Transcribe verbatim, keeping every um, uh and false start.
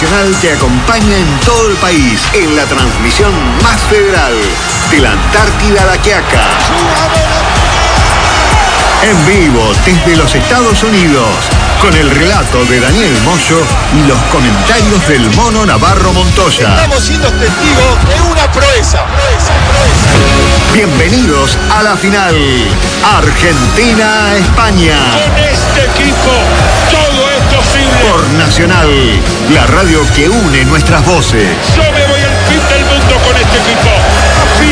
Nacional te acompaña en todo el país en la transmisión más federal de la Antártida a la Quiaca. En vivo desde los Estados Unidos, con el relato de Daniel Moyo y los comentarios del Mono Navarro Montoya. Estamos siendo testigos de una proeza. proeza, proeza. Bienvenidos a la final. Argentina-España. Con este equipo todo es posible. Por Nacional, la radio que une nuestras voces. Yo me voy al fin del mundo con este equipo.